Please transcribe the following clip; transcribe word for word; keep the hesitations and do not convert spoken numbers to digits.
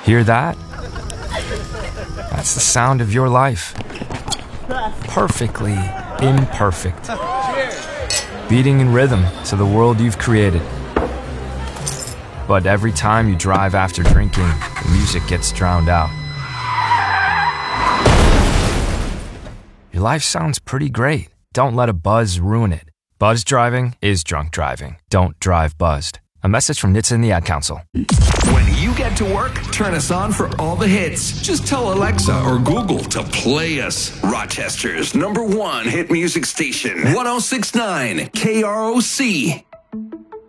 Hear that? That's the sound of your life. Perfectly imperfect. Beating in rhythm to the world you've created. But every time you drive after drinking, the music gets drowned out. Your life sounds pretty great. Don't let a buzz ruin it. Buzz driving is drunk driving. Don't drive buzzed. A message from N H T S A and the Ad Council. When you get to work, turn us on for all the hits. Just tell Alexa or Google to play us. Rochester's number one hit music station, one oh six point nine K R O C.